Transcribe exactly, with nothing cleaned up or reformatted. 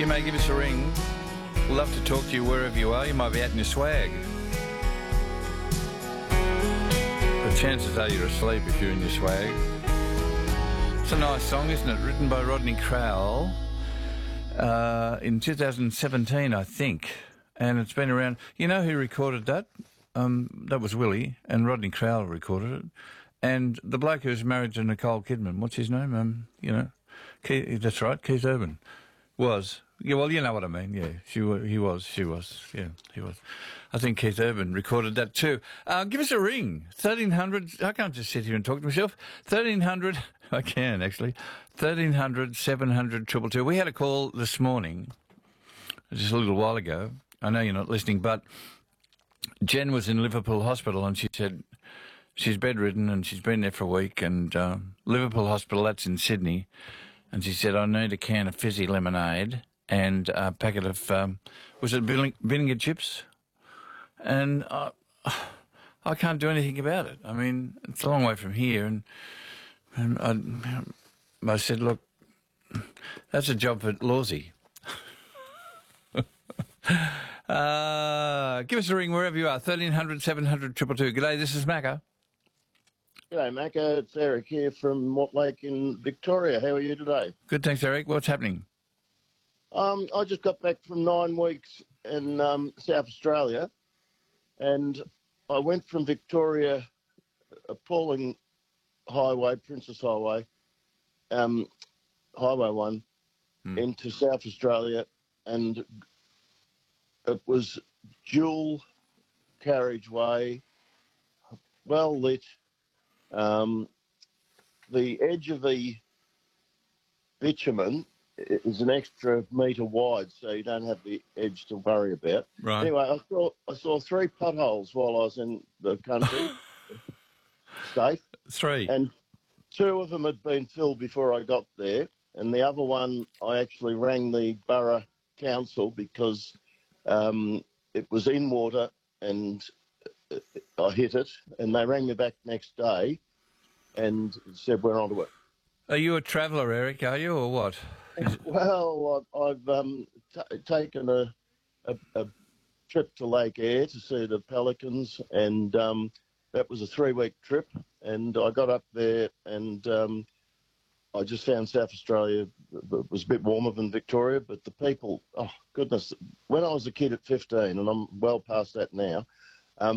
You may give us a ring. We'd love to talk to you wherever you are. You might be out in your swag. But chances are you're asleep if you're in your swag. It's a nice song, isn't it? Written by Rodney Crowell uh, in two thousand seventeen, I think. And it's been around. You know who recorded that? Um, that was Willie, and Rodney Crowell recorded it. And the bloke who's married to Nicole Kidman, what's his name? Um, you know, Keith, that's right, Keith Urban. Was. Yeah, well, you know what I mean, yeah. She, he was, she was, yeah, he was. I think Keith Urban recorded that too. Uh, give us a ring, thirteen hundred, I can't just sit here and talk to myself, thirteen hundred, I can actually, thirteen hundred, seven hundred, two two two. We had a call this morning, just a little while ago. I know you're not listening, but Jen was in Liverpool Hospital and she said she's bedridden and she's been there for a week, and uh, Liverpool Hospital, that's in Sydney. And she said, I need a can of fizzy lemonade and a packet of, um, was it vinegar chips? And uh, I can't do anything about it. I mean, it's a long way from here. And, and I, I said, look, that's a job for Lawsy. uh, give us a ring wherever you are, thirteen hundred, seven hundred, two two two. G'day, this is Macca. G'day, Macca. It's Eric here from Mortlake in Victoria. How are you today? Good, thanks, Eric. What's happening? Um, I just got back from nine weeks in um, South Australia, and I went from Victoria, appalling highway, Princess Highway, um, Highway one, hmm. into South Australia, and it was dual carriageway, well lit. Um, the edge of the bitumen is an extra metre wide, so you don't have the edge to worry about. Right. Anyway, I saw I saw three potholes while I was in the country, state. Three. And two of them had been filled before I got there, and the other one I actually rang the borough council because um, it was in water and I hit it, and they rang me back next day and said we're on to it. Are you a traveller, Eric, are you, or what? Well, I've, I've um, t- taken a, a, a trip to Lake Eyre to see the pelicans, and um, that was a three-week trip, and I got up there and um, I just found South Australia was a bit warmer than Victoria, but the people, oh, goodness, when I was a kid at fifteen, and I'm well past that now,